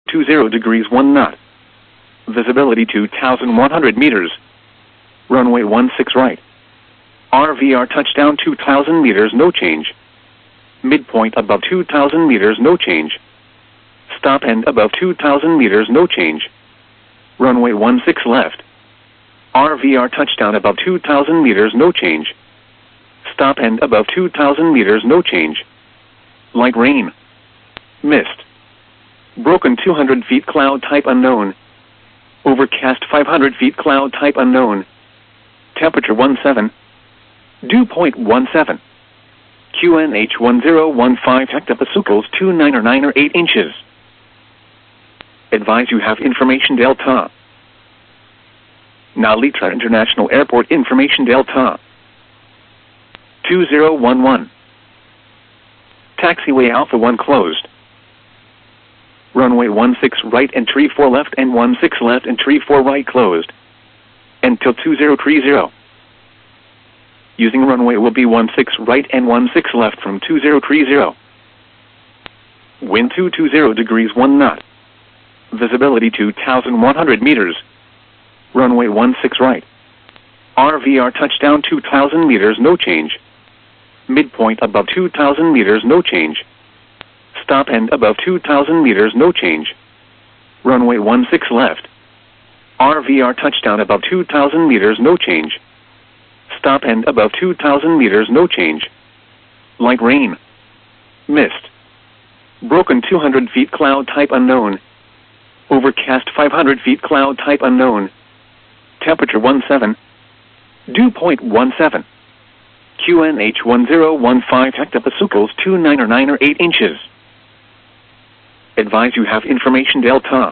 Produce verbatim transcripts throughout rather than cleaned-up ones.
two zero degrees one knot. Visibility two thousand one hundred meters. Runway one six right. R V R touchdown two thousand meters, no change. Midpoint above two thousand meters, no change. Stop end above two thousand meters, no change. Runway one six left. R V R touchdown above two thousand meters, no change. Stop end above two thousand meters, no change. Light rain. Mist. Broken two hundred feet, cloud type unknown. Overcast five hundred feet, cloud type unknown. Temperature one seven. Dew point one seven. Q N H one zero one five hectopascals two nine or nine or eight inches. Advise you have information Delta. Nalitra International Airport information Delta. two zero one one. Taxiway Alpha one closed. Runway one six right and tree four left and one six left and tree four right closed. Until two zero three zero. Using runway will be one six right and one six left from two zero three zero. Wind two two zero degrees one knot. Visibility two thousand one hundred meters. Runway one six right. R V R touchdown two thousand meters, no change. Midpoint above two thousand meters, no change. Stop end above two thousand meters, no change. Runway one six left. R V R touchdown above two thousand meters, no change. Stop end above two thousand meters, no change. Light rain. Mist. Broken two hundred feet, cloud type unknown. Overcast five hundred feet, cloud type unknown. Temperature one seven. Dew point one seven. Q N H one zero one five hectopascals two nine or nine or eight inches. Advise you have information Delta.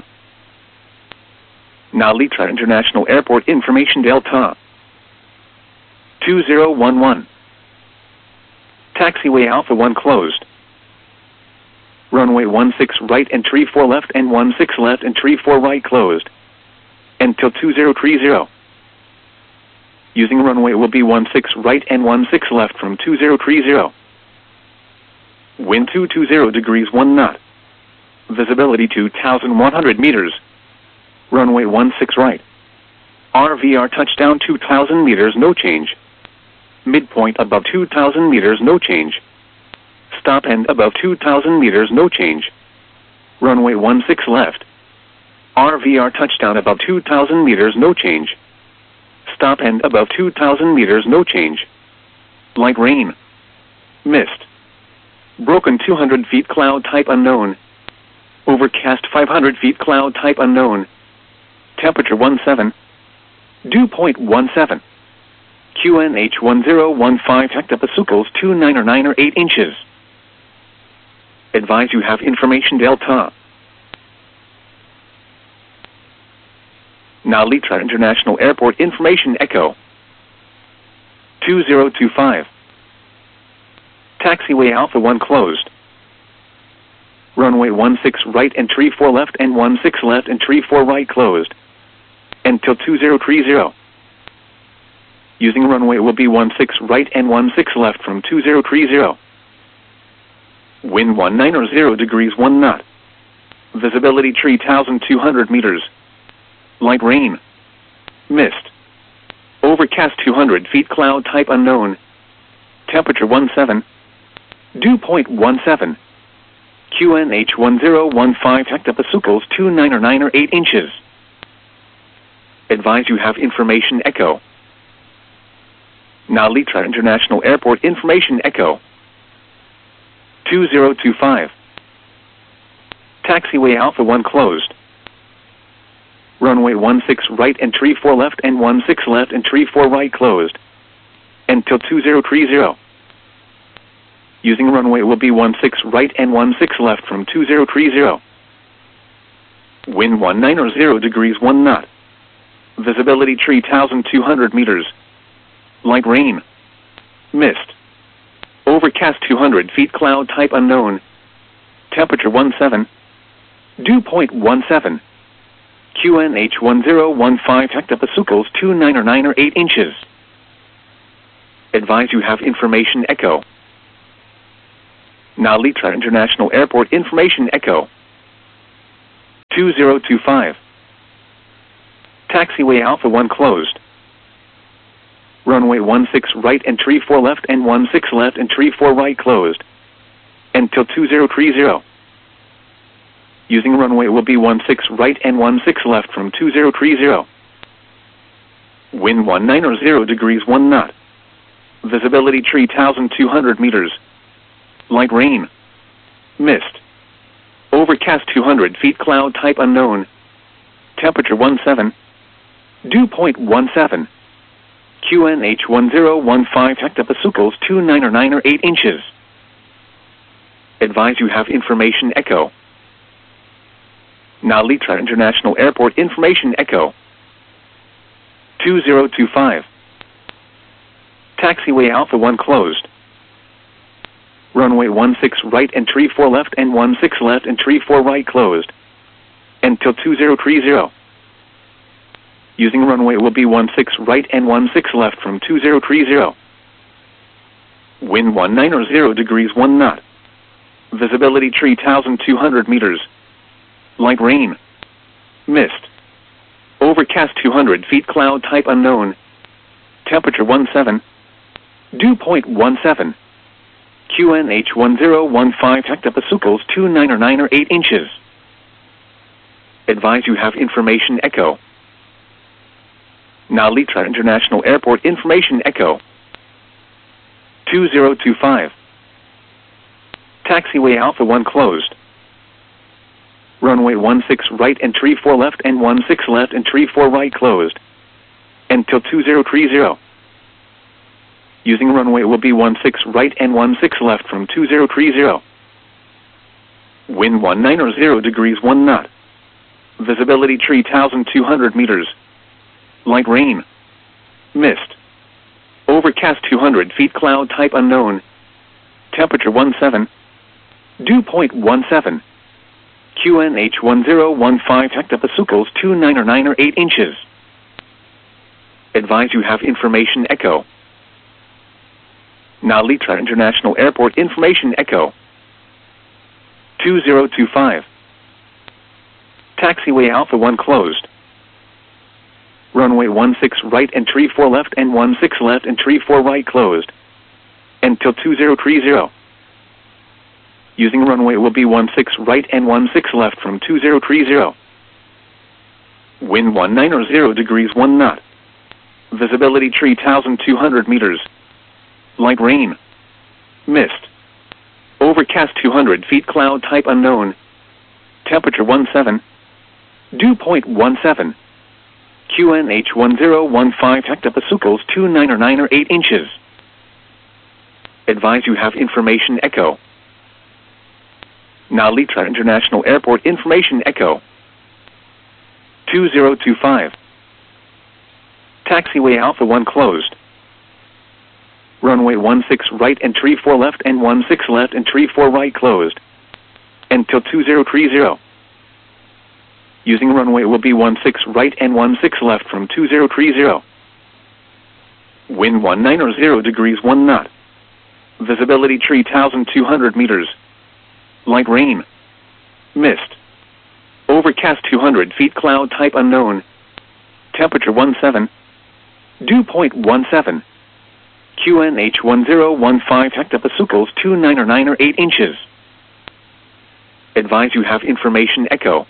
Nalitra International Airport information Delta. two zero one one. Taxiway Alpha one closed. Runway one six right and tree four left and one six left and tree four right closed. Until two zero three zero. Using runway will be one six right and one six left from two zero three zero. Wind two two zero degrees one knot. Visibility two thousand one hundred meters. Runway one six right. R V R touchdown two thousand meters, no change. Midpoint above two thousand meters, no change. Stop end above two thousand meters, no change. Runway one six left. R V R touchdown above two thousand meters, no change. Stop end above two thousand meters, no change. Light rain. Mist. Broken two hundred feet, cloud type unknown. Overcast five hundred feet, cloud type unknown. Temperature one seven. Dew point one seven. Q N H one zero one five hectopascals two nine or nine or eight inches. Advise you have information Delta. Nalitra International Airport information Echo. two zero two five. Taxiway Alpha one closed. Runway one six right and tree four left and one six left and tree four right closed. Until two zero three zero. Using runway will be one six right and one six left from two zero three zero. Wind one nine or zero degrees one knot. Visibility three thousand two hundred meters. Light rain. Mist. Overcast two hundred feet, cloud type unknown. Temperature one seven. Dew point one seven. Q N H one zero one five hectopascals two nine or nine or eight inches. Advise you have information Echo. Nalitra International Airport information Echo. two zero two five. Taxiway Alpha one closed. Runway one six right and tree four left and one six left and tree four right closed. Until two zero three zero. Using runway will be one six right and one six left from two zero three zero. Wind one nine or zero degrees one knot. Visibility three thousand two hundred meters. Light rain. Mist. Overcast two hundred feet, cloud type unknown. Temperature one seven. Dew point one seven. Q N H one zero one five hectopascals two nine or nine or eight inches. Advise you have information Echo. Nalitra International Airport information Echo. two zero two five. Taxiway Alpha one closed. Runway one six right entry four left and one six left entry four right closed. Until two zero three zero. Using runway will be one six right and one six left from two zero three zero. Wind one nine zero degrees one knot. Visibility three thousand two hundred meters. Light rain. Mist. Overcast two hundred feet, cloud type unknown. Temperature one seven. Dew point one seven. Q N H one zero one five hectopascals two nine or nine or eight inches. Advise you have information echo. Now Litra International Airport information echo. two zero two five. Taxiway Alpha one closed. Runway one six right entry four left and one six left entry four right closed. Until two zero three zero. Using runway will be one six right and one six left from two zero three zero. Wind one nine zero degrees one knot. Visibility three thousand two hundred meters. Light rain. Mist. Overcast two hundred feet, cloud type unknown. Temperature one seven. Dew point one seven. Q N H one zero one five hectopascals two nine or nine or eight inches. Advise you have information echo. Now Litra International Airport information echo. two zero two five. Taxiway Alpha one closed. Runway one six right entry four left and one six left entry four right closed. Until two zero three zero. Using runway will be one six right and one six left from two zero three zero. Wind one nine zero degrees one knot. Visibility three thousand two hundred meters. Light rain. Mist. Overcast two hundred feet, cloud type unknown. Temperature one seven. Dew point one seven. Q N H one zero one five hectopascals two nine or nine or eight inches. Advise you have information echo. Now Litra International Airport information echo. two zero two five. Taxiway Alpha one closed. Runway one six right entry four left and one six left entry four right closed. Until two zero three zero. Using runway will be one six right and one six left from two zero three zero. Wind one nine zero degrees one knot. Visibility three thousand two hundred meters. Light rain. Mist. Overcast two hundred feet, cloud type unknown. Temperature one seven. Dew point one seven. Q N H one zero one five hectopascals two nine or nine or eight inches. Advise you have information echo. Now Litra International Airport information echo. two zero two five. Taxiway Alpha one closed. Runway one six right entry four left and one six left entry four right closed. Until two zero three zero. Using runway will be one six right and one six left from two zero three zero. Wind one nine zero degrees one knot. Visibility three thousand two hundred meters. Light rain. Mist. Overcast two hundred feet, cloud type unknown. Temperature one seven. Dew point one seven. Q N H one zero one five hectopascals two nine or nine or eight inches. Advise you have information echo.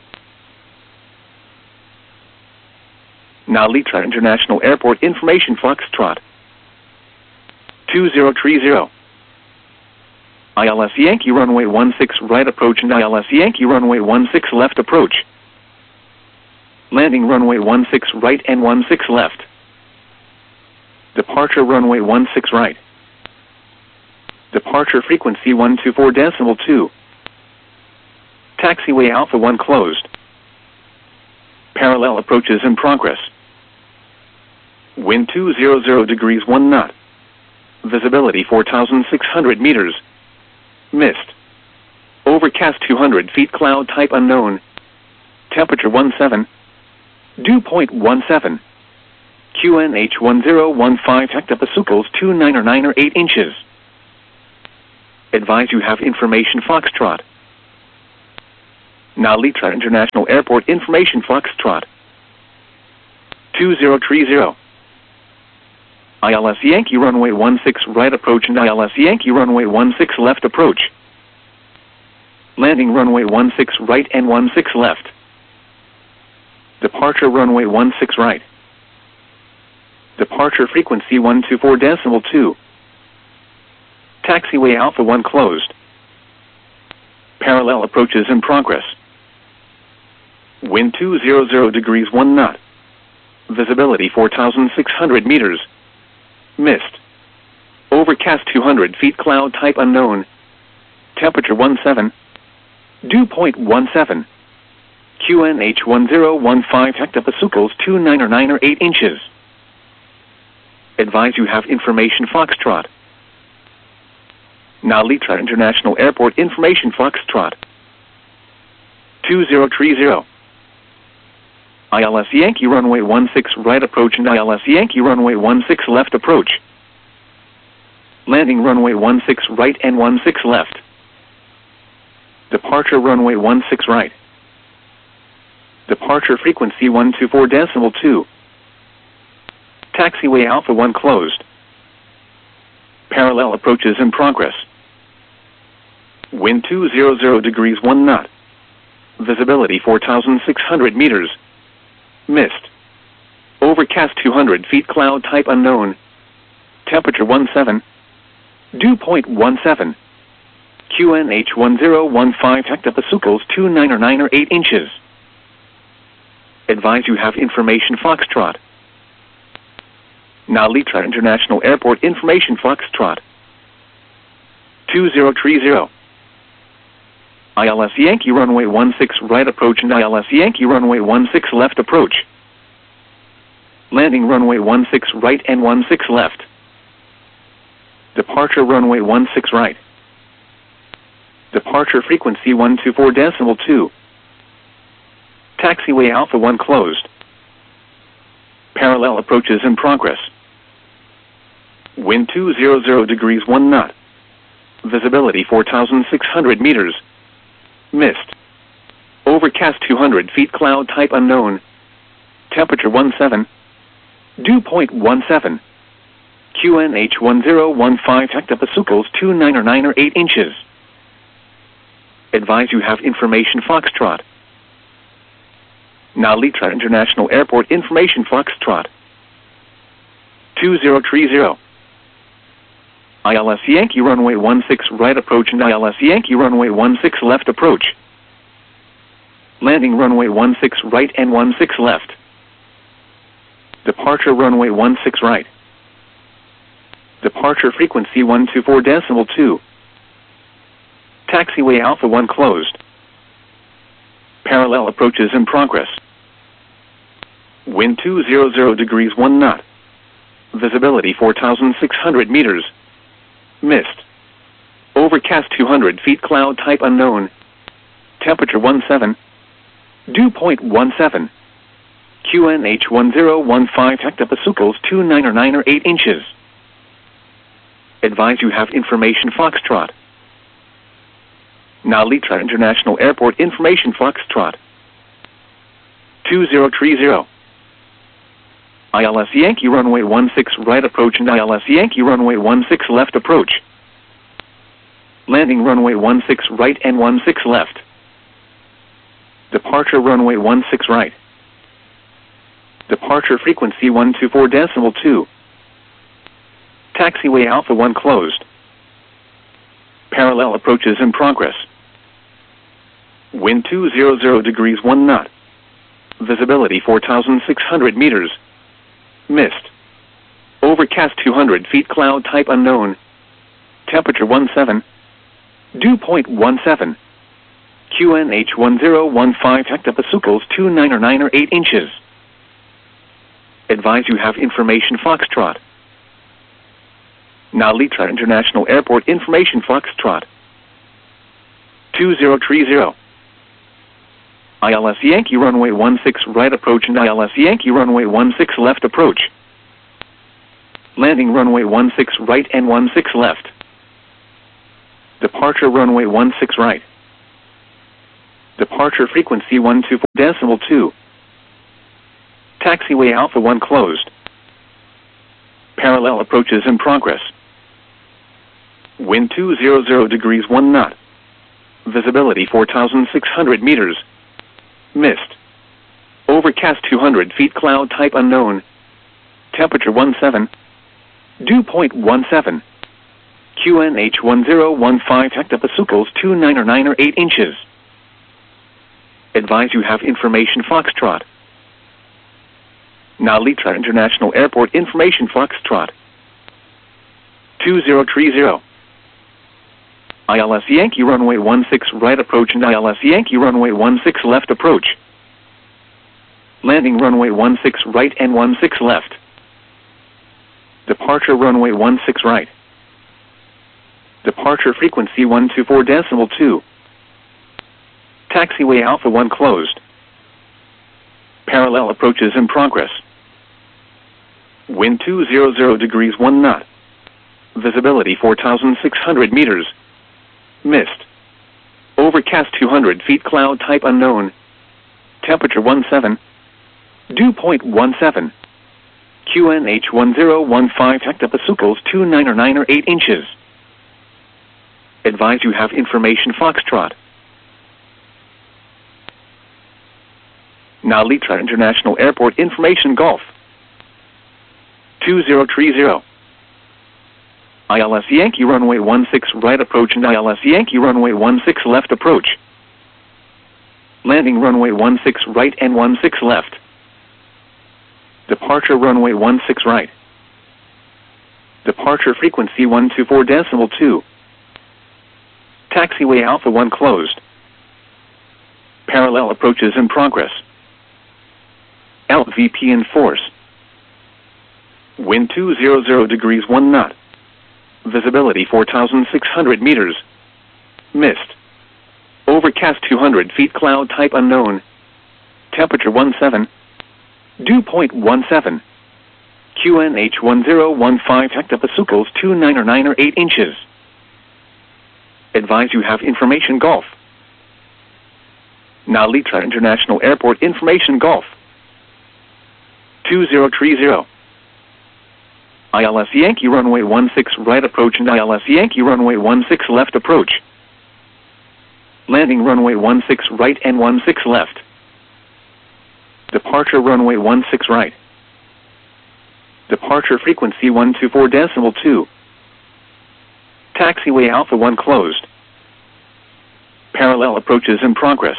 Now Litra International Airport information Foxtrot. two zero three zero. I L S Yankee runway one six right approach and I L S Yankee runway one six left approach. Landing runway one six right and one six left. Departure runway one six right. Departure frequency one two four decimal two. Taxiway Alpha one closed. Parallel approaches in progress. Wind two hundred degrees one knot. Visibility four thousand six hundred meters. Mist. Overcast two hundred feet, cloud type unknown. Temperature one seven. Dew point one seven. Q N H one zero one five hectopascals two nine or nine or eight inches. Advise you have information Foxtrot. Nalitra International Airport information Foxtrot. two zero three zero. I L S Yankee runway one six right approach and I L S Yankee runway one six left approach. Landing runway one six right and one six left. Departure runway one six right. Departure frequency one two four decimal two. Taxiway Alpha one closed. Parallel approaches in progress. Wind two hundred degrees one knot. Visibility four thousand six hundred meters. Mist. Overcast two hundred feet, cloud type unknown. Temperature one seven. Dew point one seven. Q N H one zero one five hectopascals two nine or nine or eight inches. Advise you have information Foxtrot. Nalitra International Airport information Foxtrot. two zero three zero. I L S Yankee runway one six right approach and I L S Yankee runway one six left approach. Landing runway one six right and one six left. Departure runway one six right. Departure frequency one two four decimal two. Taxiway Alpha one closed. Parallel approaches in progress. Wind two hundred degrees one knot. Visibility four thousand six hundred meters. Mist. Overcast two hundred feet, cloud type unknown. Temperature one seven. Dew point one seven. Q N H one zero one five hectopascals two nine or nine or eight inches. Advise you have information Foxtrot. Nalitra International Airport information Foxtrot. two zero three zero. I L S Yankee runway one six right approach and I L S Yankee runway one six left approach. Landing runway one six right and one six left. Departure runway one six right. Departure frequency one two four decimal two. Taxiway Alpha one closed. Parallel approaches in progress. Wind two hundred degrees one knot. Visibility four thousand six hundred meters. Mist. Overcast two hundred feet, cloud type unknown. Temperature one seven. Dew point one seven. Q N H one zero one five hectopascals two nine or nine or eight inches. Advise you have information Foxtrot. Nalitra International Airport information Foxtrot. two zero three zero. I L S Yankee runway one six right approach and I L S Yankee runway one six left approach. Landing runway one six right and one six left. Departure runway one six right. Departure frequency one two four decimal two. Taxiway Alpha one closed. Parallel approaches in progress. Wind two hundred degrees one knot. Visibility four thousand six hundred meters. Mist. Overcast two hundred feet, cloud type unknown. Temperature one seven. Dew point one seven. Q N H one zero one five hectopascals two nine or nine or eight inches. Advise you have information Foxtrot. Nalitra International Airport information Foxtrot. two zero three zero. I L S Yankee runway one six right approach and I L S Yankee runway one six left approach. Landing runway one six right and one six left. Departure runway one six right. Departure frequency one two four decimal two. Taxiway Alpha one closed. Parallel approaches in progress. Wind two hundred degrees one knot. Visibility four thousand six hundred meters. Mist. Overcast two hundred feet, cloud type unknown. Temperature one seven. Dew point one seven. Q N H one zero one five hectopascals two nine or nine or eight inches. Advise you have information Foxtrot. Nalitra International Airport information Foxtrot. two zero three zero. I L S Yankee runway one six right approach and I L S Yankee runway one six left approach. Landing runway one six right and one six left. Departure runway one six right. Departure frequency one two four decimal two. Taxiway Alpha one closed. Parallel approaches in progress. Wind two hundred degrees one knot. Visibility four thousand six hundred meters. Mist. Overcast two hundred feet, cloud type unknown. Temperature seventeen. Dew point seventeen. Q N H one zero one five hectopascals two nine or nine or eight inches. Advise you have information Foxtrot. Nalitra International Airport information Foxtrot. two zero three zero. I L S Yankee runway one six right approach and I L S Yankee runway one six left approach. Landing runway one six right and one six left. Departure runway one six right. Departure frequency one two four decimal two. Taxiway Alpha one closed. Parallel approaches in progress. Wind two hundred degrees one knot. Visibility four thousand six hundred meters. Mist. Overcast two hundred feet, cloud type unknown. Temperature seventeen. Dew point seventeen. Q N H one zero one five hectopascals two nine or nine or eight inches. Advise you have information Foxtrot. Nalitra International Airport information Golf. two zero three zero. I L S Yankee runway one six right approach and I L S Yankee runway one six left approach. Landing runway one six right and one six left. Departure runway one six right. Departure frequency one two four decimal two. Taxiway Alpha one closed. Parallel approaches in progress. L V P in force. Wind two hundred degrees one knot. Visibility four thousand six hundred meters. Mist. Overcast two hundred feet, cloud type unknown. Temperature seventeen. Dew point seventeen. Q N H one zero one five hectopascals two nine or nine or eight inches. Advise you have information Golf. Nalitra International Airport information Golf. two zero three zero. I L S Yankee runway one six right approach and I L S Yankee runway one six left approach. Landing runway one six right and one six left. Departure runway one six right. Departure frequency one two four decimal two. Taxiway Alpha one closed. Parallel approaches in progress.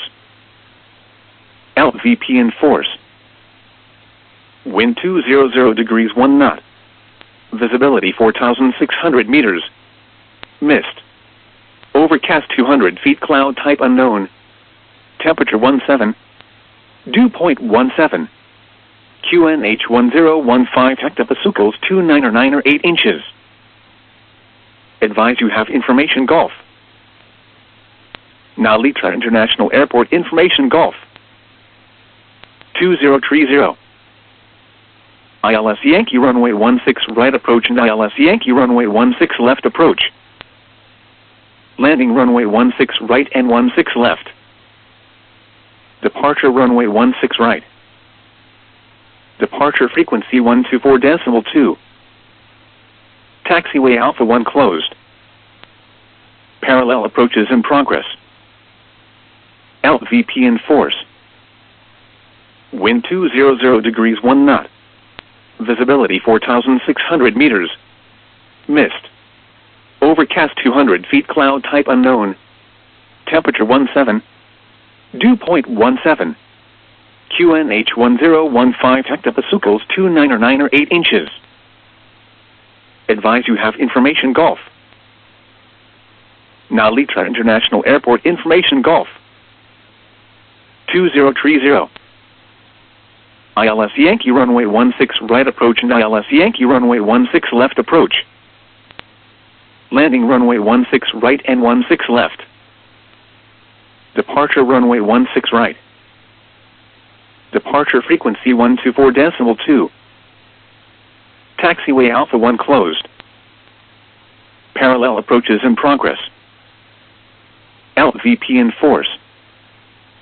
L V P in force. Wind two hundred degrees one knot. Visibility four thousand six hundred meters. Mist. Overcast two hundred feet, cloud type unknown. Temperature seventeen. Dew point seventeen. Q N H one zero one five hectopascals two nine or nine or eight inches. Advise you have information Golf. Nalitra International Airport information Golf. two zero three zero. I L S Yankee runway one six right approach and I L S Yankee runway one six left approach. Landing runway one six right and one six left. Departure runway one six right. Departure frequency one two four decimal two. Taxiway Alpha one closed. Parallel approaches in progress. L V P in force. Wind two hundred degrees one knot. Visibility four thousand six hundred meters. Mist. Overcast two hundred feet, cloud type unknown. Temperature seventeen. Dew point seventeen. Q N H one zero one five hectopascals two nine or nine or eight inches. Advise you have information Golf. Nalitra International Airport information Golf. two zero three zero. I L S Yankee runway one six right approach and I L S Yankee runway one six left approach. Landing runway one six right and one six left. Departure runway one six right. Departure frequency one two four decimal two. Taxiway Alpha one closed. Parallel approaches in progress. L V P in force.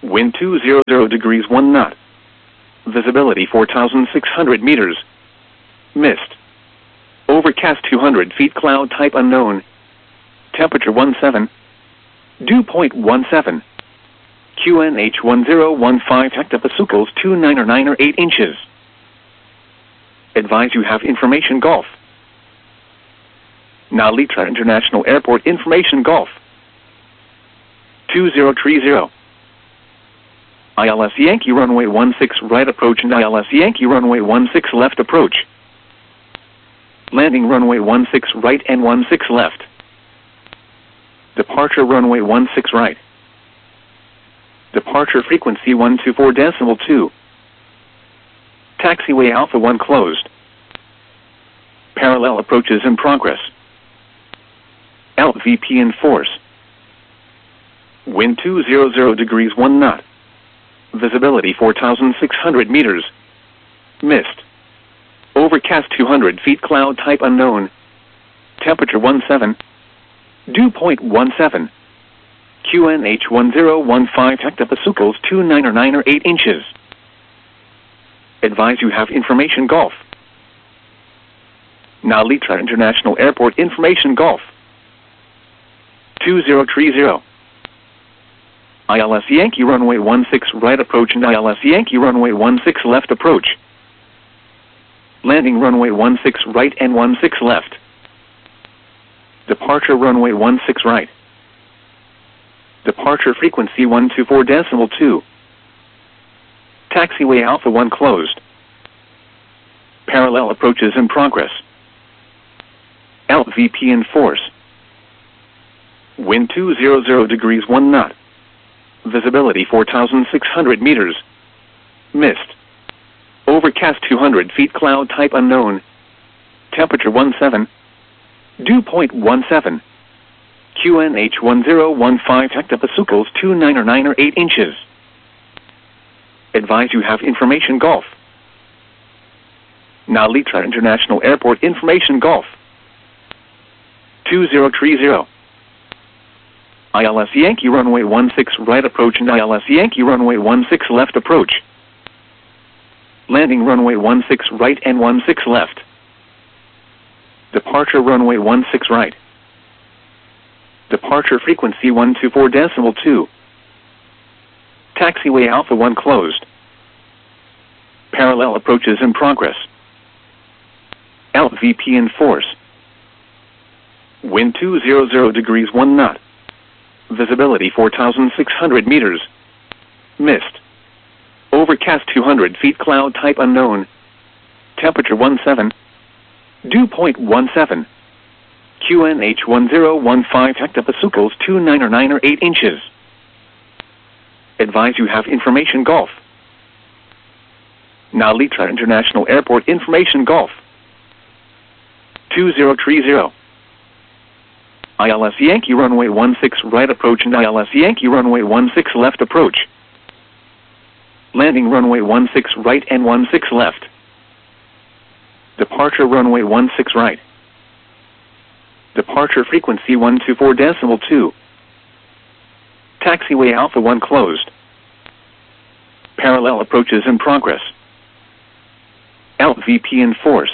Wind two hundred degrees one knot. Visibility four thousand six hundred meters. Mist. Overcast two hundred feet, cloud type unknown. Temperature seventeen. Dew point seventeen. Q N H one zero one five hectopascals two nine or nine or eight inches. Advise you have information Golf. Now Litra International Airport information Golf. two zero three zero. I L S Yankee runway one six right approach and I L S Yankee runway one six left approach. Landing runway one six right and one six left. Departure runway one six right. Departure frequency one two four decimal two. Taxiway Alpha one closed. Parallel approaches in progress. L V P in force. Wind two hundred degrees one knot. Visibility four thousand six hundred meters. Mist. Overcast two hundred feet, cloud type unknown. Temperature seventeen. Dew point seventeen. Q N H one zero one five hectopascals two nine or nine or eight inches. Advise you have information Golf. Now Litra International Airport information Golf. two zero three zero. I L S Yankee runway one six right approach and I L S Yankee runway one six left approach. Landing runway one six right and one six left. Departure runway one six right. Departure frequency one two four decimal two. Taxiway Alpha one closed. Parallel approaches in progress. L V P in force. Wind two hundred degrees one knot. Visibility four thousand six hundred meters. Mist. Overcast two hundred feet, cloud type unknown. Temperature seventeen. Dew point seventeen. Q N H one zero one five hectopascals two nine or nine or eight inches. Advise you have information Golf. Now Litra International Airport information Golf. two zero three zero. I L S Yankee runway one six right approach and I L S Yankee runway one six left approach. Landing runway one six right and one six left. Departure runway one six right. Departure frequency one two four decimal two. Taxiway Alpha one closed. Parallel approaches in progress. L V P in force. Wind two hundred degrees one knot. Visibility four thousand six hundred meters. Mist. Overcast two hundred feet, cloud type unknown. Temperature seventeen. Dew point seventeen. Q N H one zero one five hectopascals two nine or nine or eight inches. Advise you have information Golf. Now Litra International Airport information Golf. two zero three zero. I L S Yankee runway one six right approach and I L S Yankee runway one six left approach. Landing runway one six right and one six left. Departure runway one six right. Departure frequency one two four decimal two. Taxiway Alpha one closed. Parallel approaches in progress. L V P in force.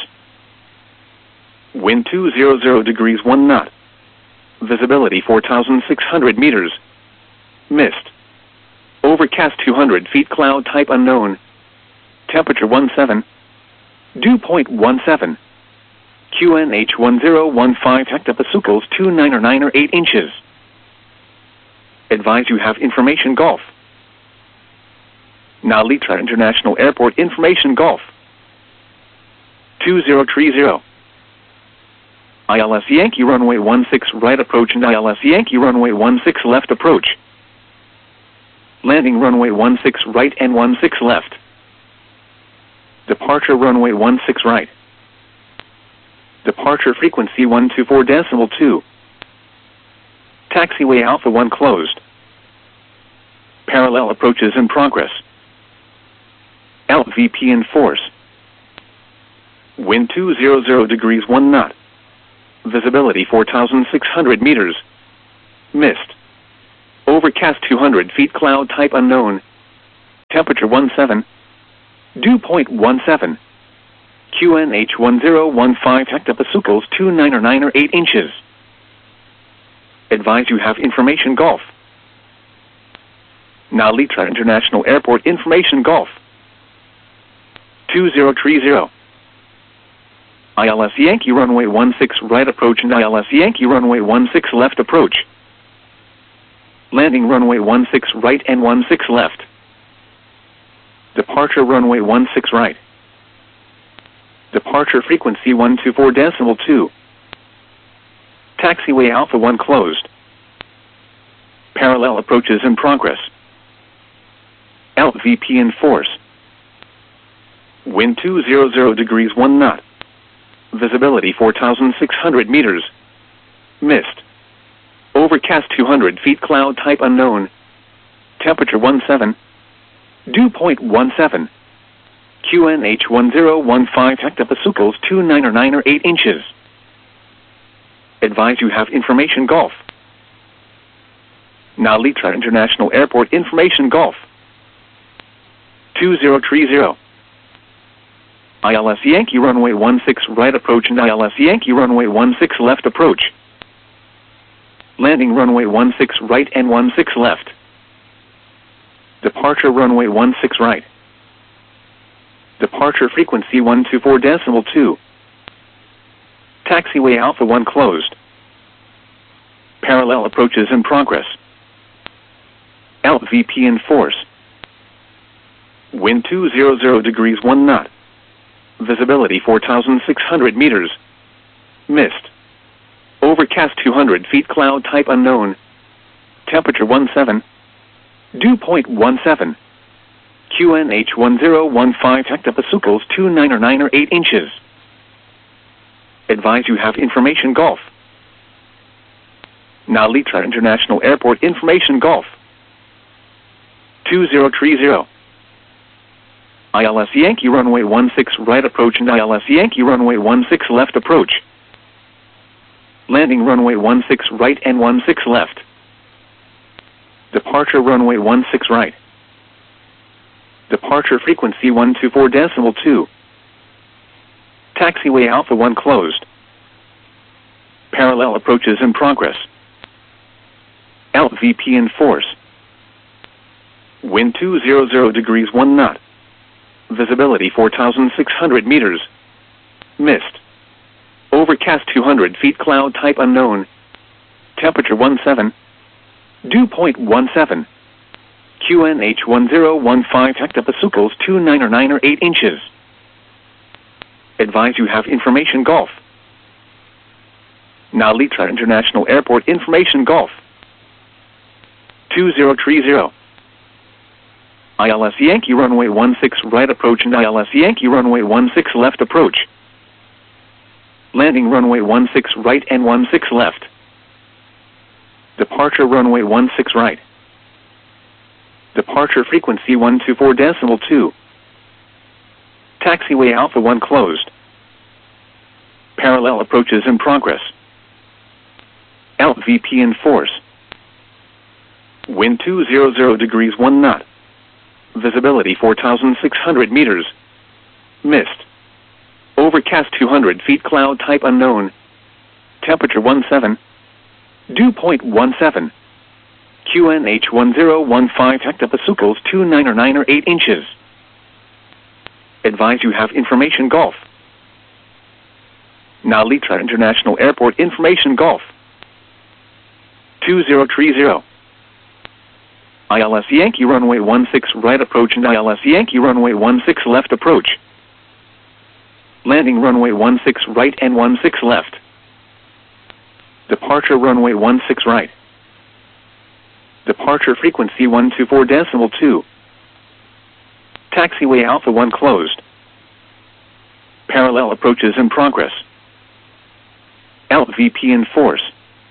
Wind two hundred degrees one knot. Visibility four thousand six hundred meters. Mist. Overcast two hundred feet, cloud type unknown. Temperature seventeen. Dew point seventeen. Q N H one zero one five hectopascals two nine or nine or eight inches. Advise you have information Golf. Now Litra International Airport information Golf. two zero three zero. I L S Yankee runway one six right approach and I L S Yankee runway one six left approach. Landing runway one six right and one six left. Departure runway one six right. Departure frequency one two four decimal two. Taxiway Alpha one closed. Parallel approaches in progress. L V P in force. Wind two hundred degrees one knot. Visibility four thousand six hundred meters. Mist. Over Overcast two hundred feet, cloud type unknown. Temperature seventeen. Dew point seventeen. Q N H one zero one five hectopascals two nine or nine or eight inches. Advise you have information Golf. Nalitra International Airport information Golf. two zero three zero. I L S Yankee runway one six right approach and I L S Yankee runway one six left approach. Landing runway one six right and one six left. Departure runway one six right. Departure frequency one two four decimal two. Taxiway Alpha one closed. Parallel approaches in progress. L V P in force. Wind two hundred degrees one knot. Visibility four thousand six hundred meters. Mist. Overcast two hundred feet, cloud type unknown. Temperature seventeen. Dew point seventeen. Q N H one zero one five hectopascals two nine or nine or eight inches. Advise you have information Golf. Nalitra International Airport information Golf. two zero three zero. I L S Yankee runway one six right approach and I L S Yankee runway one six left approach. Landing runway one six right and one six left. Departure runway one six right. Departure frequency one two four decimal two. Taxiway Alpha one closed. Parallel approaches in progress. L V P in force. Wind two hundred degrees one knot. Visibility four thousand six hundred meters. Mist. Overcast two hundred feet, cloud type unknown. Temperature seventeen. Dew point seventeen. Q N H one zero one five hectopascals two nine or nine or eight inches. Advise you have information Golf. Nalitra International Airport information Golf. two zero three zero. I L S Yankee runway one six right approach and I L S Yankee runway one six left approach. Landing runway one six right and one six left. Departure runway one six right. Departure frequency one two four decimal two. Taxiway Alpha one closed. Parallel approaches in progress. L V P in force. Wind two hundred degrees one knot. Visibility four thousand six hundred meters. Mist. Overcast two hundred feet, cloud type unknown. Temperature seventeen. Dew point seventeen. Q N H one zero one five hectopascals two nine or nine or eight inches. Advise you have information Golf. Nalitra International Airport information Golf. two zero three zero. I L S Yankee runway one six right approach and I L S Yankee runway one six left approach. Landing runway one six right and one six left. Departure runway one six right. Departure frequency one two four decimal two. Taxiway Alpha one closed. Parallel approaches in progress. L V P in force. Wind two hundred degrees one knot. Visibility four thousand six hundred meters. Mist. Overcast two hundred feet, cloud type unknown. Temperature seventeen. Dew point seventeen. Q N H one zero one five hectopascals two nine or nine or eight inches. Advise you have information Golf. Nalitra International Airport information Golf. two zero three zero. I L S Yankee runway one six right approach and I L S Yankee runway one six left approach. Landing runway one six right and one six left. Departure runway one six right. Departure frequency one two four decimal two. Taxiway Alpha one closed. Parallel approaches in progress. L V P in force.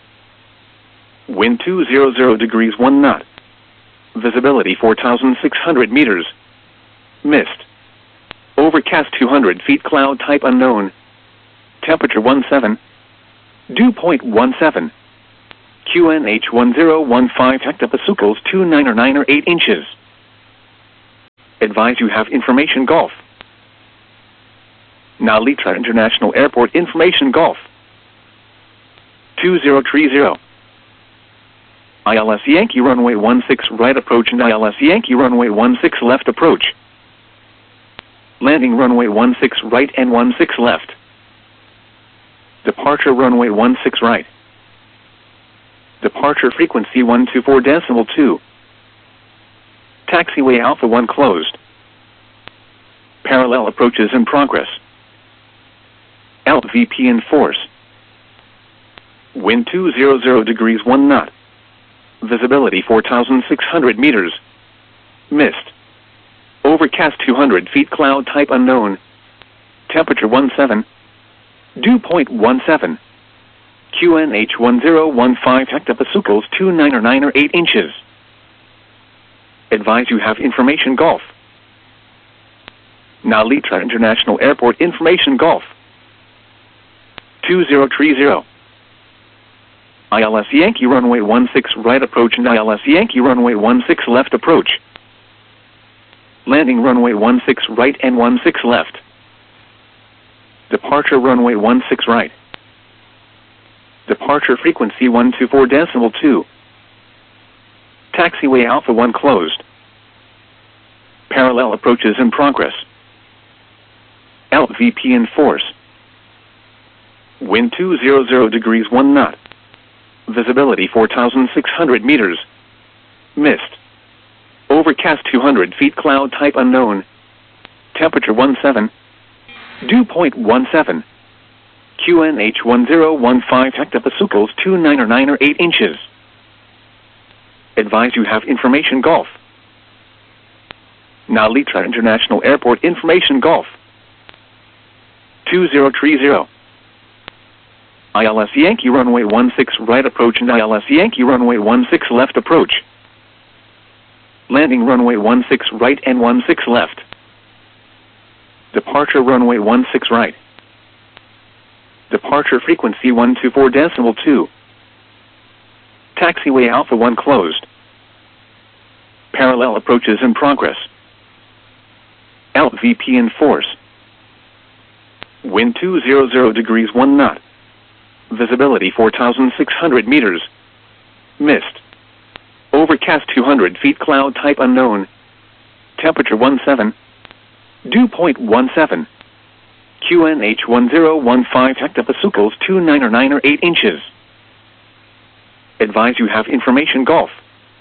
Wind two hundred degrees one knot. Visibility four thousand six hundred meters. Mist. Overcast two hundred feet, cloud type unknown. Temperature seventeen. Dew point seventeen. Q N H one zero one five hectopascals two nine or nine or eight inches. Advise you have information Golf. Nalitra International Airport information Golf. two zero three zero. I L S Yankee runway one six right approach and I L S Yankee runway one six left approach. Landing runway one six right and one six left. Departure runway one six right. Departure frequency one two four decimal two. Taxiway Alpha one closed. Parallel approaches in progress. L V P in force. Wind two hundred degrees one knot. Visibility four thousand six hundred meters. Mist. Overcast two hundred feet, cloud type unknown. Temperature one seven. Dew point one seven. Q N H one zero one five hectopascals two nine or nine or eight inches. Advise you have information Golf. Nalitra International Airport information Golf. two zero three zero. I L S Yankee runway one six right approach and I L S Yankee runway one six left approach. Landing runway one six right and one six left. Departure runway one six right. Departure frequency one two four decimal two. Taxiway Alpha one closed. Parallel approaches in progress. L V P in force. Wind two hundred degrees one knot. Visibility four thousand six hundred meters. Mist. Overcast two hundred feet, cloud type unknown. Temperature one seven. Dew point one seven. Q N H one zero one five hectopascals two nine or nine or eight inches. Advise you have information Golf. Nalitra International Airport information Golf. two zero three zero. I L S Yankee runway one six right approach and I L S Yankee runway one six left approach. Landing runway one six right and one six left. Departure runway one six right. Departure frequency one two four decimal two. Taxiway Alpha one closed. Parallel approaches in progress. L V P in force. Wind two hundred degrees one knot. Visibility four thousand six hundred meters. Mist. Overcast two hundred feet, cloud type unknown. Temperature one seven. Dew point one seven. Q N H one zero one five hectopascals two nine or nine or eight inches. Advise you have information Golf.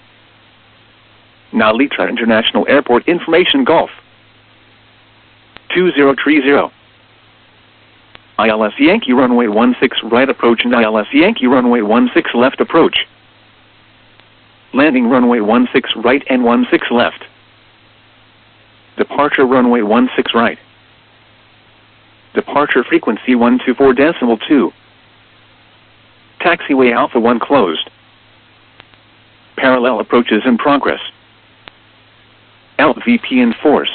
Nalitra International Airport information Golf. two zero three zero. I L S Yankee runway one six right approach and I L S Yankee runway one six left approach. Landing runway one six right and one six left. Departure runway one six right. Departure frequency one two four decimal two. Taxiway Alpha one closed. Parallel approaches in progress. L V P in force.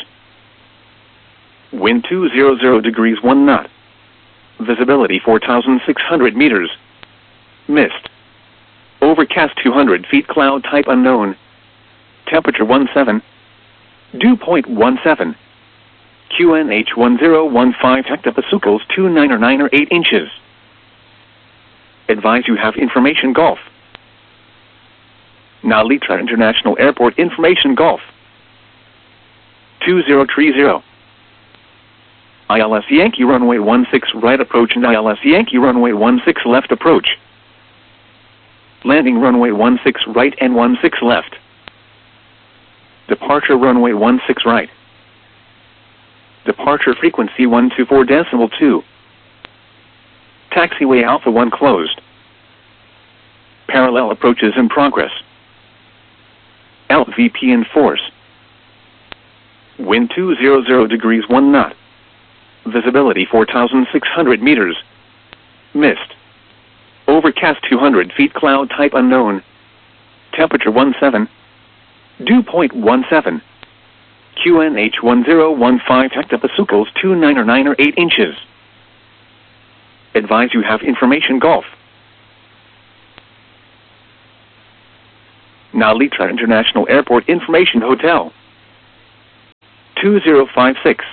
Wind two hundred degrees one knot. Visibility four thousand six hundred meters. Mist. Overcast two hundred feet, cloud type unknown. Temperature one seven. Dew point one seven. Q N H one zero one five hectopascals two nine or nine or eight inches. Advise you have information Golf. Nalitra International Airport information Golf. two zero three zero. I L S Yankee runway one six right approach and I L S Yankee runway one six left approach. Landing runway one six right and one six left. Departure runway one six right. Departure frequency one two four decimal two. Taxiway Alpha one closed. Parallel approaches in progress. L V P in force. Wind two hundred degrees one knot. Visibility four thousand six hundred meters. Mist. Overcast two hundred feet, cloud type unknown. Temperature one seven. Dew point one seven. Q N H one zero one five hectopascals two nine or nine or eight inches. Advise you have information Golf. Nalitra International Airport Information Hotel. two zero five six.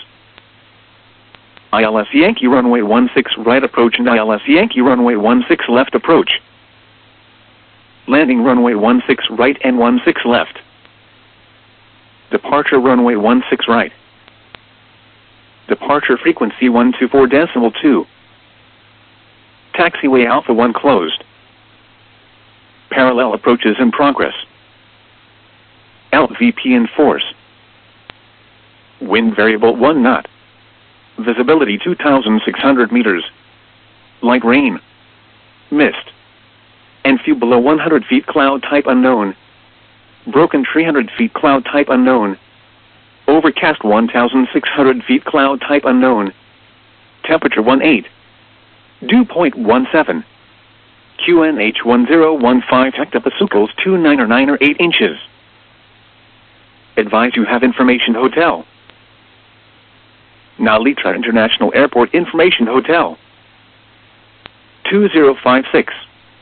I L S Yankee runway one six right approach and I L S Yankee runway one six left approach. Landing runway one six right and one six left. Departure runway one six right. Departure frequency one two four decimal two. Taxiway Alpha one closed. Parallel approaches in progress. L V P in force. Wind variable one knot. Visibility two thousand six hundred meters. Light rain. Mist. And few below one hundred feet cloud type unknown. Broken three hundred feet cloud type unknown. Overcast one thousand six hundred feet cloud type unknown. Temperature one eight. Dew point one seven. Q N H one zero one five hectopascals two nine or nine or eight inches. Advise you have information hotel. Nalitra International Airport Information Hotel. two zero five six.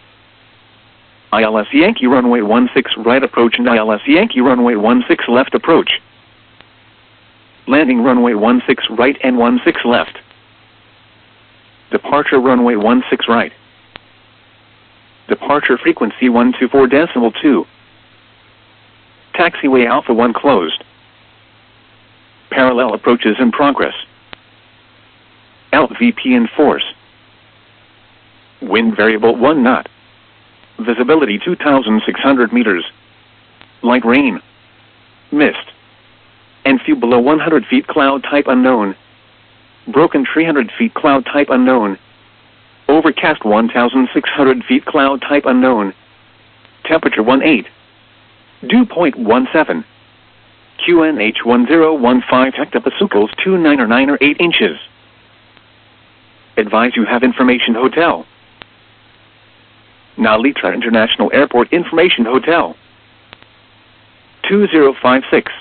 I L S Yankee runway one six right approach and I L S Yankee runway one six left approach. Landing runway one six right and one six left. Departure runway one six right. Departure frequency one two four decimal two. Taxiway Alpha one closed. Parallel approaches in progress. L V P in force. Wind variable one knot. Visibility two thousand six hundred meters. Light rain. Mist. And few below one hundred feet cloud type unknown. Broken three hundred feet cloud type unknown. Overcast one thousand six hundred feet cloud type unknown. Temperature one eight. Dew point one seven. Q N H one zero one five hectopascals two nine or nine or eight inches. Advise you have information hotel. Nalitra International Airport Information Hotel. two zero five six.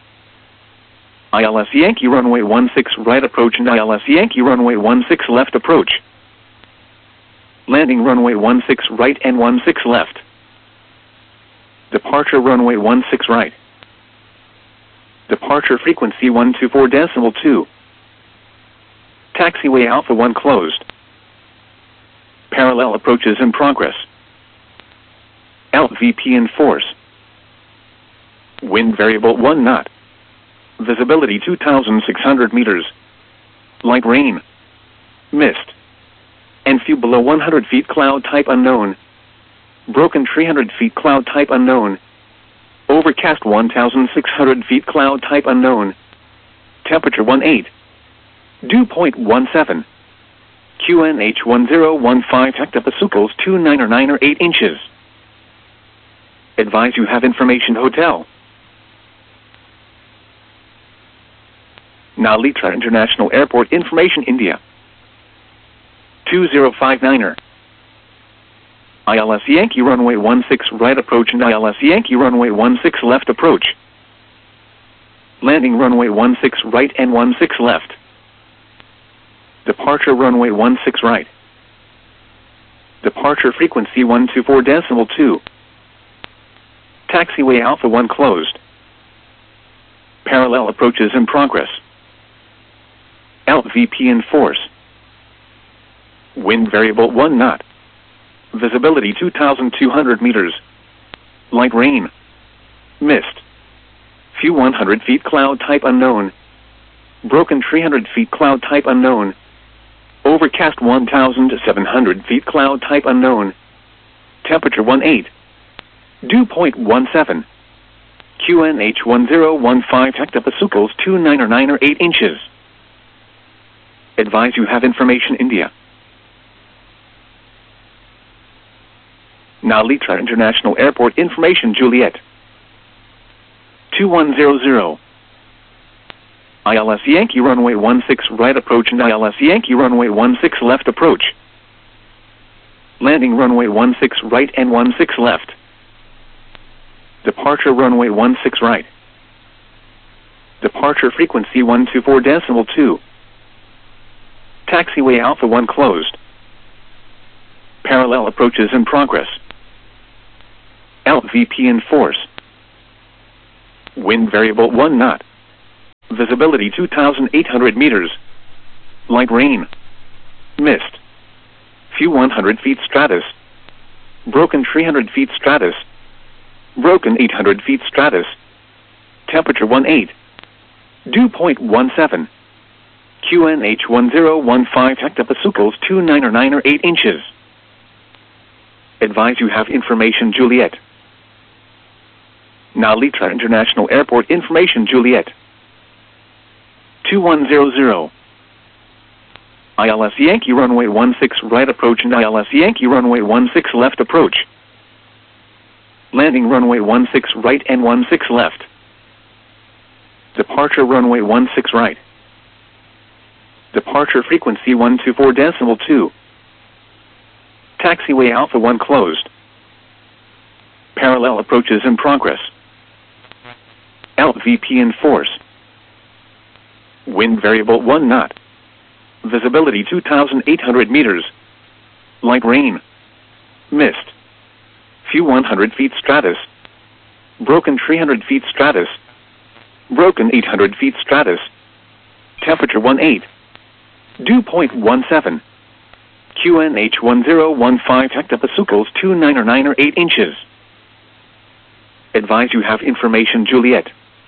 I L S Yankee runway one six right approach and I L S Yankee runway one six left approach. Landing runway one six right and one six left. Departure runway one six right. Departure frequency one two four decimal two. Taxiway Alpha one closed. Parallel approaches in progress. L V P in force. Wind variable one knot. Visibility two thousand six hundred meters. Light rain. Mist. And few below one hundred feet cloud type unknown. Broken three hundred feet cloud type unknown. Overcast one thousand six hundred feet cloud type unknown. Temperature one eight. Dew point one seven. Q N H one zero one five hectopascals two nine or nine or eight inches. Advise you have information hotel. Nalitra International Airport Information India. two zero five niner. I L S Yankee runway one six right approach and I L S Yankee runway one six left approach. Landing runway one six right and one six left. Departure runway one six right. Departure frequency one two four decimal two. Taxiway Alpha one closed. Parallel approaches in progress. L V P in force. Wind variable one knot. Visibility two thousand two hundred meters. Light rain. Mist. Few one hundred feet cloud type unknown. Broken three hundred feet cloud type unknown. Overcast one thousand seven hundred feet cloud type unknown. Temperature one eight. Dew point one seven. Q N H one zero one five hectopascals two nine or nine or eight inches. Advise you have information India. Nalitra International Airport Information Juliet. two one zero zero. I L S Yankee runway one six right approach and I L S Yankee runway one six left approach. Landing runway one six right and one six left. Departure runway one six right. Departure frequency one two four decimal two. Taxiway Alpha one closed. Parallel approaches in progress. L V P in force. Wind variable one knot. Visibility two thousand eight hundred meters. Light rain. Mist. Few one hundred feet stratus. Broken three hundred feet stratus. Broken eight hundred feet stratus. Temperature one eight. Dew point one seven. Q N H one zero one five hectopascals two nine or nine or eight inches. Advise you have information Juliet. Now Litra International Airport information Juliet. two one zero zero. I L S Yankee runway one six right approach and I L S Yankee runway one six left approach. Landing runway one six right and one six left. Departure runway one six right. Departure frequency one two four decimal two. Taxiway Alpha one closed. Parallel approaches in progress. L V P in force. Wind variable one knot. Visibility two thousand eight hundred meters. Light rain. Mist. Few one hundred feet stratus. Broken three hundred feet stratus. Broken eight hundred feet stratus. Temperature one eight. Dew point one seven. Q N H one zero one five hectopascals two nine or nine or eight inches. Advise you have information Juliet.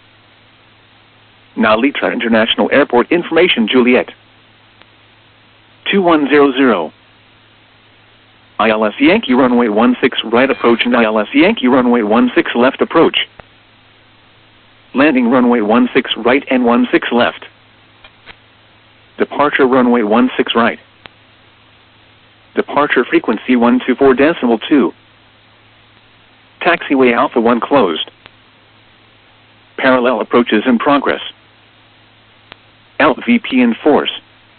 Now Litra International Airport information Juliet. two one zero zero. I L S Yankee runway one six right approach and I L S Yankee runway one six left approach. Landing runway one six right and one six left. Departure runway one six right. Departure frequency one two four decimal two. Taxiway Alpha one closed. Parallel approaches in progress. L V P in force.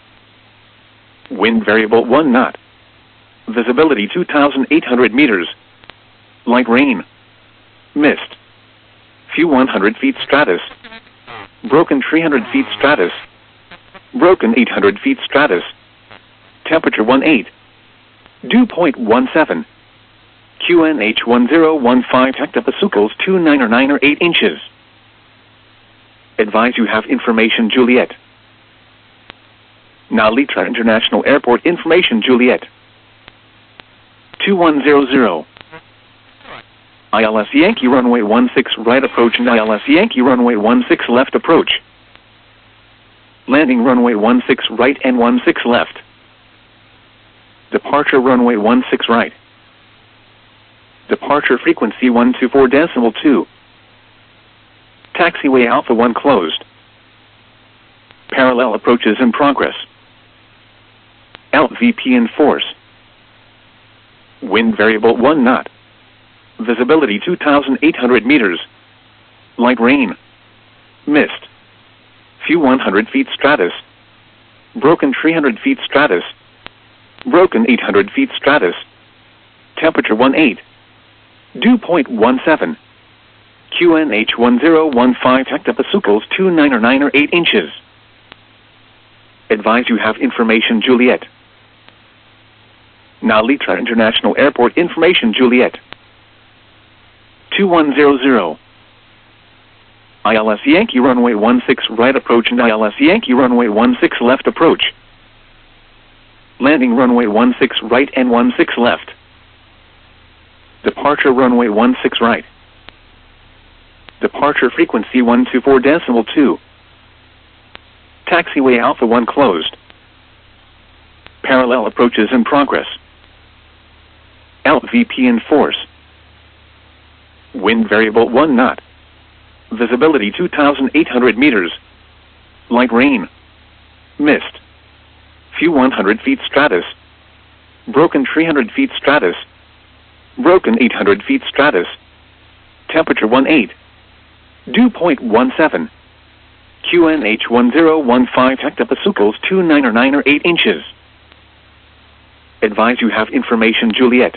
Wind variable one knot. Visibility two thousand eight hundred meters. Light rain. Mist. Few one hundred feet stratus. Broken three hundred feet stratus. Broken eight hundred feet stratus. Temperature one eight. Dew point one seven. Q N H one zero one five hectopascals two nine or nine or eight inches. Advise you have information Juliet. Now Litra International Airport information Juliet. two one zero zero. I L S Yankee runway one six right approach and I L S Yankee runway one six left approach. Landing runway one six right and one six left. Departure runway one six right. Departure frequency one two four decimal two. Taxiway Alpha one closed. Parallel approaches in progress. L V P in force. Wind variable one knot. Visibility two thousand eight hundred meters. Light rain. Mist. Few one hundred feet stratus. Broken three hundred feet stratus. Broken eight hundred feet stratus. Temperature one eight. Dew point one seven. Q N H one zero one five hectopascals two nine or nine or eight inches. Advise you have information Juliet. Now Litra International Airport information Juliet. two one zero zero. I L S Yankee runway one six right approach and I L S Yankee runway one six left approach. Landing runway one six right and one six left. Departure runway one six right. Departure frequency one two four decimal two. Taxiway Alpha one closed. Parallel approaches in progress. L V P in force. Wind variable one knot. Visibility two thousand eight hundred meters. Light rain. Mist. Few one hundred feet stratus. Broken three hundred feet stratus. Broken eight hundred feet stratus. Temperature one eight. Dew point one seven. Q N H one zero one five hectopascals two nine or nine or eight inches. Advise you have information Juliet.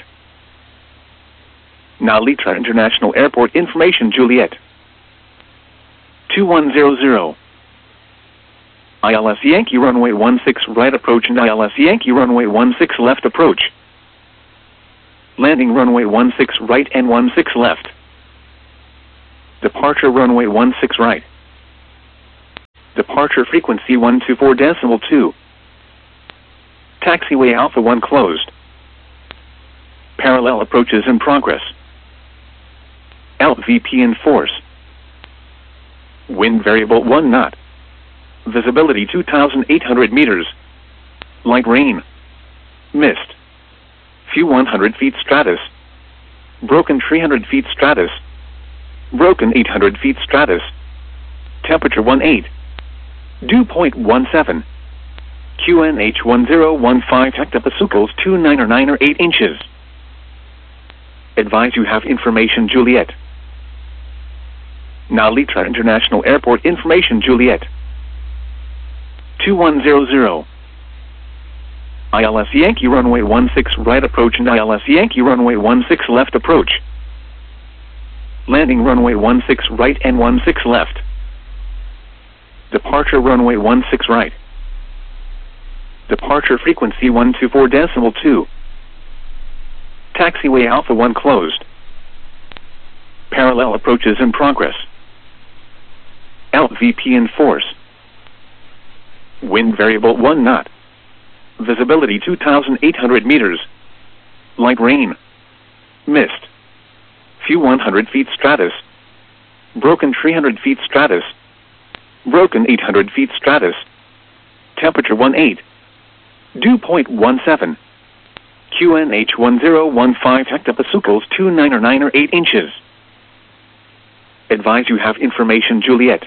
Now Litra International Airport information Juliet. two one zero zero. I L S Yankee runway one six right approach and I L S Yankee runway one six left approach. Landing runway one six right and one six left. Departure runway one six right. Departure frequency one two four decimal two. Taxiway Alpha one closed. Parallel approaches in progress. L V P in force. Wind variable one knot. Visibility two thousand eight hundred meters. Light rain. Mist. Few one hundred feet stratus. Broken three hundred feet stratus. Broken eight hundred feet stratus. Temperature one eight. Dew point one seven. Q N H one zero one five hectopascals two nine or nine or eight inches. Advise you have information Juliet. Now Litra International Airport information Juliet. two one zero zero. I L S Yankee runway one six right approach and I L S Yankee runway one six left approach. Landing runway one six right and one six left. Departure runway one six right. Departure frequency one two four decimal two. Taxiway Alpha one closed. Parallel approaches in progress. L V P in force. Wind variable one knot. Visibility two thousand eight hundred meters. Light rain. Mist. Few one hundred feet stratus. Broken three hundred feet stratus. Broken eight hundred feet stratus. Temperature one eight. Dew point one seven. Q N H one zero one five hectopascals two nine or nine or eight inches. Advise you have information Juliet.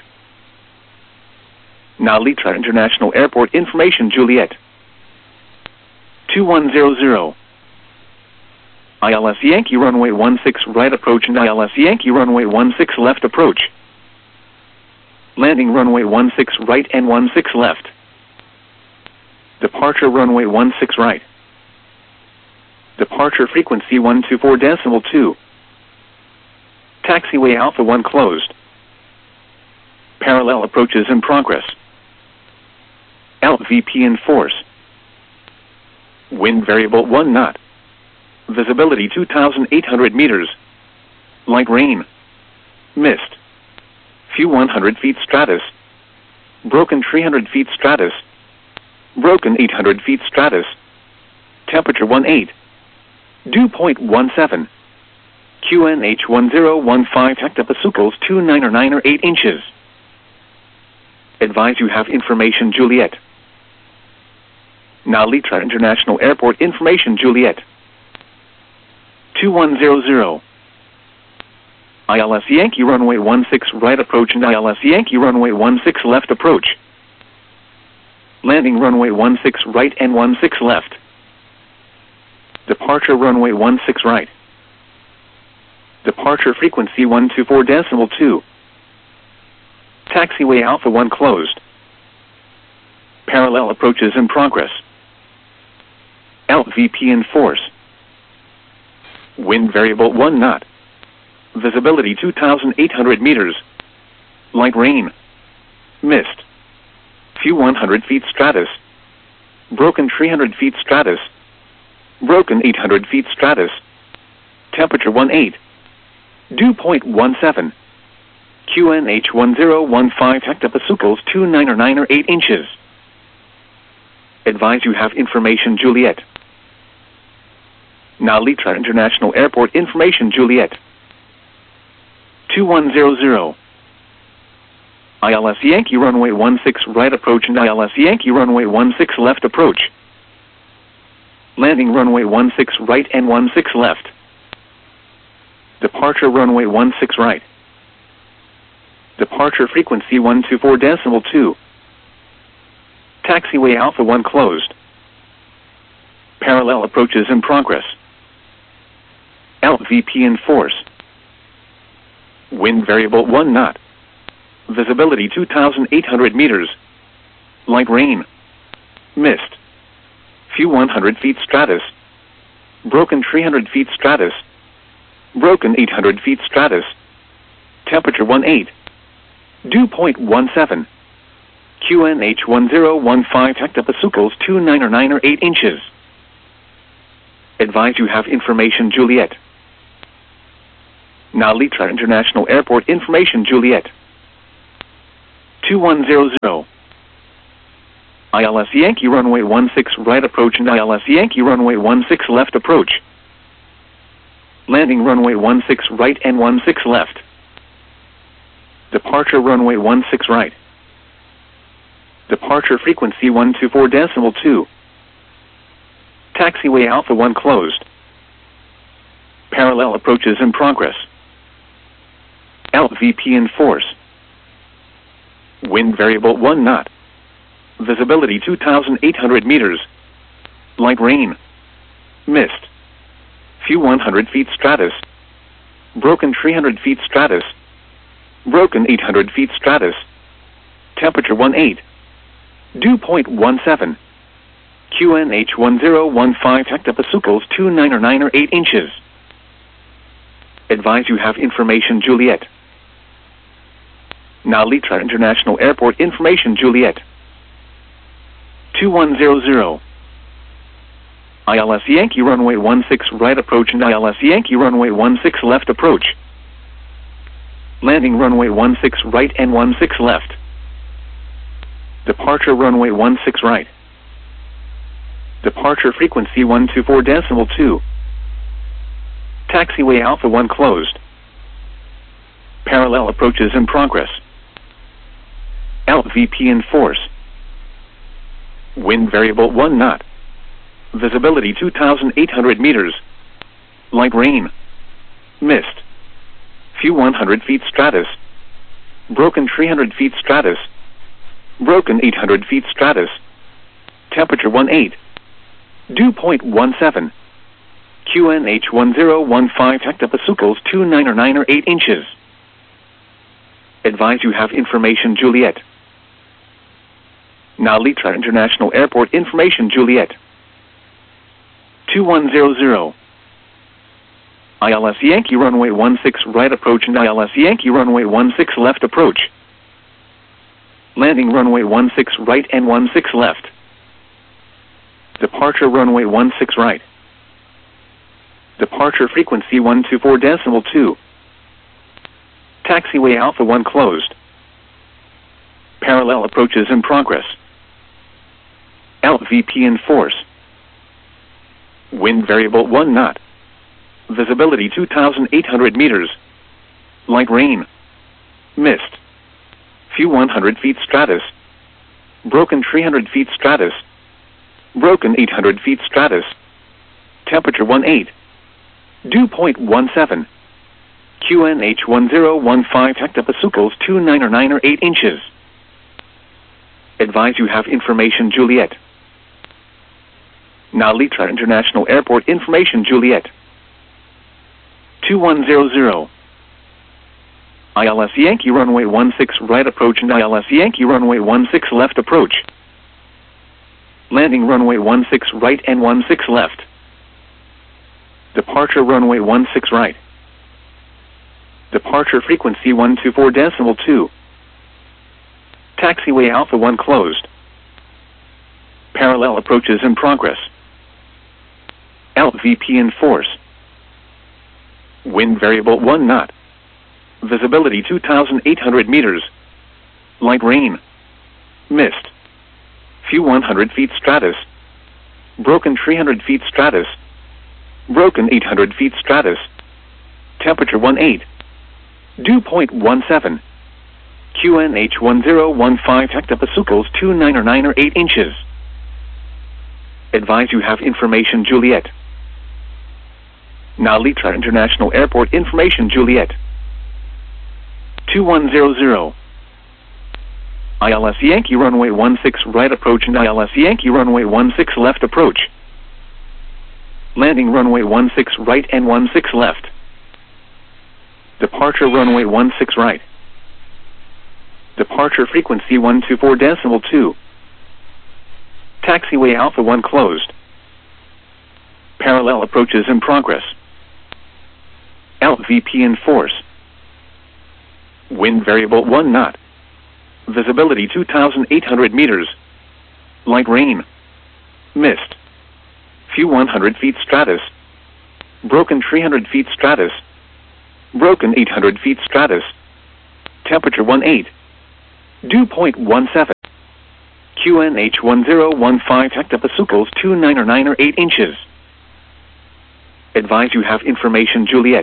Now Litra International Airport information Juliet. two one zero zero. I L S Yankee runway one six right approach and I L S Yankee runway one six left approach. Landing runway one six right and one six left. Departure runway one six right. Departure frequency one two four decimal two. Taxiway Alpha one closed. Parallel approaches in progress. L V P in force. Wind variable one knot. Visibility two thousand eight hundred meters. Light rain. Mist. Few one hundred feet stratus. Broken three hundred feet stratus. Broken eight hundred feet stratus. Temperature one eight. Dew point one seven. Q N H one zero one five hectopascals two nine or nine or eight inches. Advise you have information Juliet. Now Litra International Airport information Juliet. two one zero zero. I L S Yankee runway one six right approach and I L S Yankee runway one six left approach. Landing runway one six right and one six left. Departure runway one six right. Departure frequency one two four decimal two. Taxiway Alpha one closed. Parallel approaches in progress. L V P in force. Wind variable one knot. Visibility two thousand eight hundred meters. Light rain. Mist. Few one hundred feet stratus. Broken three hundred feet stratus. Broken eight hundred feet stratus. Temperature one eight. Dew point one seven. Q N H one zero one five hectopascals two nine or nine or eight inches. Advise you have information Juliet. Now Litra International Airport information Juliet. two one zero zero. I L S Yankee runway one six right approach and I L S Yankee runway one six left approach. Landing runway one six right and one six left. Departure runway one six right. Departure frequency one two four decimal two. Taxiway Alpha one closed. Parallel approaches in progress. L V P in force. Wind variable one knot. Visibility two thousand eight hundred meters. Light rain. Mist. Few one hundred feet stratus. Broken three hundred feet stratus. Broken eight hundred feet stratus. Temperature one eight. Dew point one seven. Q N H one zero one five hectopascals two nine or nine or eight inches. Advise you have information Juliet. Now Litra International Airport information Juliet. two one zero zero. I L S Yankee runway one six right approach and I L S Yankee runway one six left approach. Landing runway one six right and one six left. Departure runway one six right. Departure frequency one two four decimal two. Taxiway Alpha one closed. Parallel approaches in progress. L V P in force. Wind variable one knot. Visibility two thousand eight hundred meters. Light rain. Mist. Few one hundred feet stratus. Broken three hundred feet stratus. Broken eight hundred feet stratus. Temperature one eight. Dew point one seven. Q N H one zero one five hectopascals two nine or nine or eight inches. Advise you have information Juliet. Now Litra International Airport information Juliet. two one zero zero. I L S Yankee runway one six right approach and I L S Yankee runway one six left approach. Landing runway one six right and one six left. Departure runway one six right. Departure frequency one two four decimal two. Taxiway Alpha one closed. Parallel approaches in progress. L V P in force. Wind variable one knot. Visibility two thousand eight hundred meters. Light rain. Mist. Few one hundred feet stratus. Broken three hundred feet stratus. Broken eight hundred feet stratus. Temperature one eight. Dew point one seven. Q N H one zero one five hectopascals two nine or nine or eight inches. Advise you have information Juliet. Now Litra International Airport information Juliet. two one zero zero. I L S Yankee runway one six right approach and I L S Yankee runway one six left approach. Landing runway one six right and one six left. Departure runway one six right. Departure frequency one two four decimal two. Taxiway Alpha one closed. Parallel approaches in progress. L V P in force. Wind variable one knot. Visibility two thousand eight hundred meters. Light rain. Mist. Few one hundred feet stratus. Broken three hundred feet stratus. Broken eight hundred feet stratus. Temperature one eight. Dew point one seven. Q N H one zero one five hectopascals two nine or nine or eight inches. Advise you have information Juliet. Now Litra International Airport information Juliet. two one zero zero. I L S Yankee runway one six right approach and I L S Yankee runway one six left approach. Landing runway one six right and one six left. Departure runway one six right. Departure frequency one two four decimal two. Taxiway Alpha one closed. Parallel approaches in progress. L V P in force. Wind variable one knot. Visibility two thousand eight hundred meters. Light rain. Mist. Few one hundred feet stratus. Broken three hundred feet stratus. Broken eight hundred feet stratus. Temperature one eight. Dew point one seven. Q N H one zero one five hectopascals two nine or nine or eight inches. Advise you have information Juliet. Now Litra International Airport information Juliet. two one zero zero. I L S Yankee runway one six right approach and I L S Yankee runway one six left approach. Landing runway one six right and one six left. Departure runway one six right. Departure frequency one two four decimal two. Taxiway Alpha one closed. Parallel approaches in progress. L V P in force. Wind variable one knot. Visibility two thousand eight hundred meters. Light rain. Mist. Few one hundred feet stratus. Broken three hundred feet stratus. Broken eight hundred feet stratus. Temperature one eight. Dew point one seven. Q N H one zero one five hectopascals two nine or nine or eight inches. Advise you have information Juliet.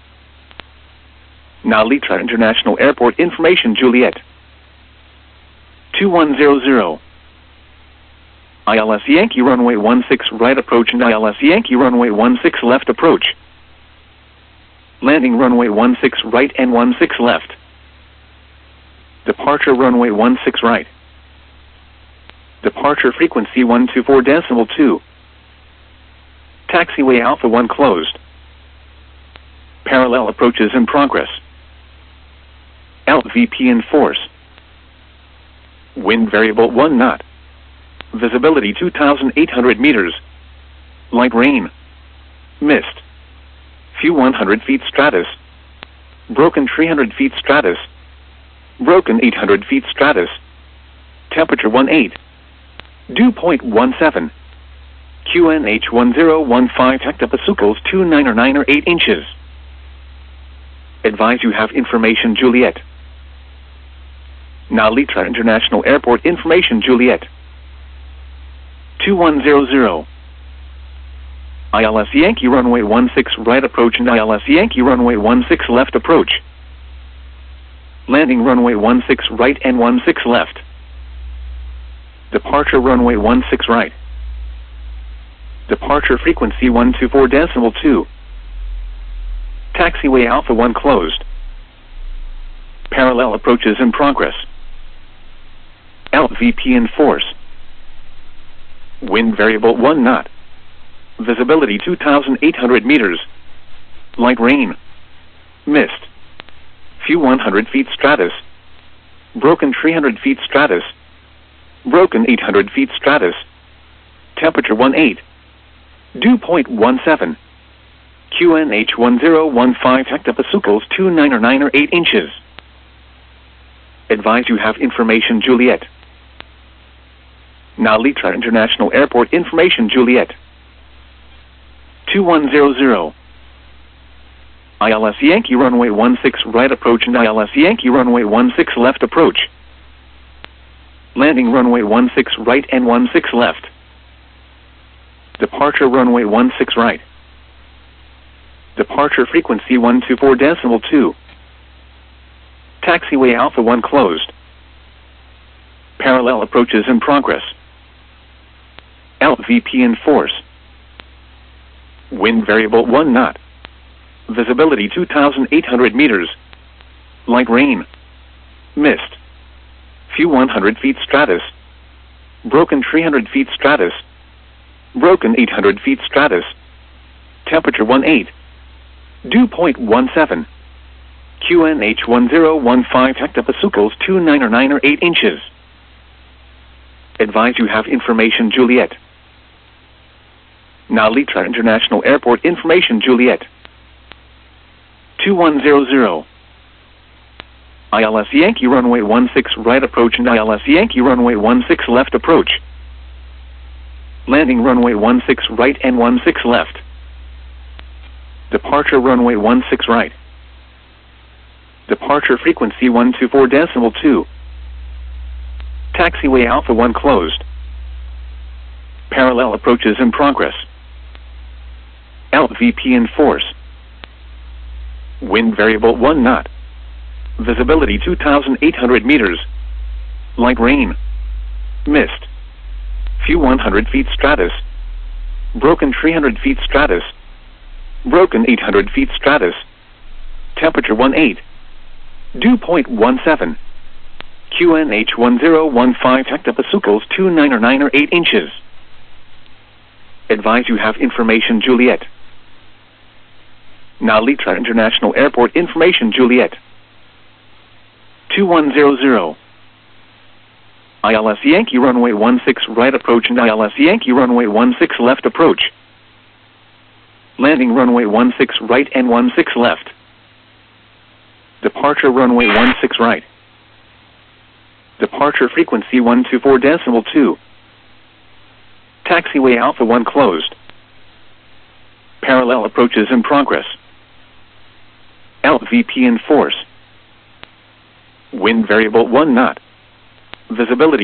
Now Litra International Airport information Juliet. two one zero zero. I L S Yankee runway one six right approach and I L S Yankee runway one six left approach. Landing runway one six right and one six left. Departure runway one six right. Departure frequency one two four decimal two. Taxiway Alpha one closed. Parallel approaches in progress. L V P in force. Wind variable one knot. Visibility two thousand eight hundred meters. Light rain. Mist. Few one hundred feet stratus. Broken three hundred feet stratus. Broken eight hundred feet stratus. Temperature one eight. Dew point one seven. Q N H one zero one five hectopascals two nine or nine or eight inches. Advise you have information Juliet. Now Litra International Airport information Juliet. two one zero zero. I L S Yankee runway one six right approach and I L S Yankee runway one six left approach. Landing runway one six right and one six left. Departure runway one six right. Departure frequency one two four decimal two. Taxiway Alpha one closed. Parallel approaches in progress. L V P in force. Wind variable one knot. Visibility two thousand eight hundred meters. Light rain. Mist. Few one hundred feet stratus. Broken three hundred feet stratus. Broken eight hundred feet stratus. Temperature one eight. Dew point one seven. Q N H one zero one five hectopascals two nine or nine or eight inches. Advise you have information Juliet. Now Litra International Airport information Juliet. two one zero zero. I L S Yankee runway one six right approach and I L S Yankee runway one six left approach. Landing runway one six right and one six left. Departure runway one six right. Departure frequency one two four decimal two. Taxiway Alpha one closed. Parallel approaches in progress. L V P in force. Wind variable one knot. Visibility two thousand eight hundred meters. Light rain. Mist. Few one hundred feet stratus. Broken three hundred feet stratus. Broken eight hundred feet stratus. Temperature one eight. Dew point one seven. Q N H one zero one five hectopascals two nine or nine or eight inches. Advise you have information Juliet. Now Litra International Airport information Juliet. two one zero zero. I L S Yankee runway one six right approach and I L S Yankee runway one six left approach. Landing runway one six right and one six left. Departure runway one six right. Departure frequency one two four decimal two. Taxiway Alpha one closed. Parallel approaches in progress. L V P in force. Wind variable one knot. Visibility two thousand eight hundred meters. Light rain. Mist. Few one hundred feet stratus. Broken three hundred feet stratus. Broken eight hundred feet stratus. Temperature one eight. Dew point one seven. Q N H one zero one five hectopascals two nine or nine or eight inches. Advise you have information Juliet. Now Litra International Airport information Juliet. two one zero zero. I L S Yankee runway one six right approach and I L S Yankee runway one six left approach. Landing runway one six right and one six left. Departure runway one six right. Departure frequency one two four decimal two. Taxiway Alpha one closed. Parallel approaches in progress. L V P in force. Wind variable one knot. Visibility